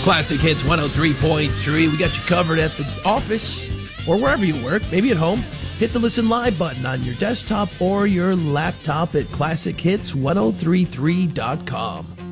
Classic Hits 103.3. We got you covered at the office or wherever you work, maybe at home. Hit the Listen Live button on your desktop or your laptop at classichits1033.com.